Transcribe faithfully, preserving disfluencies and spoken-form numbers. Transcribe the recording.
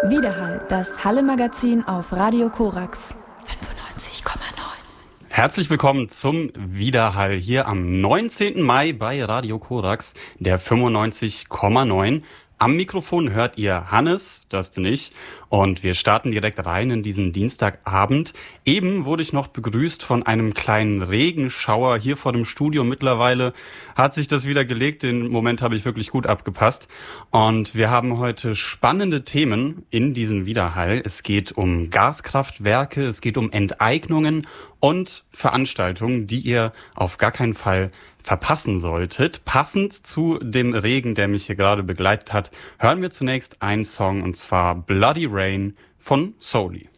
Widerhall, das Halle-Magazin auf Radio Korax fünfundneunzig Komma neun. Herzlich willkommen zum Widerhall hier am neunzehnten Mai bei Radio Korax, der fünfundneunzig Komma neun. Am Mikrofon hört ihr Hannes, das bin ich, und wir starten direkt rein in diesen Dienstagabend. Eben wurde ich noch begrüßt von einem kleinen Regenschauer hier vor dem Studio. Mittlerweile hat sich das wieder gelegt, den Moment habe ich wirklich gut abgepasst. Und wir haben heute spannende Themen in diesem Widerhall. Es geht um Gaskraftwerke, es geht um Enteignungen und Veranstaltungen, die ihr auf gar keinen Fall verpassen solltet. Passend zu dem Regen, der mich hier gerade begleitet hat, hören wir zunächst einen Song, und zwar Bloody Rain von Soli.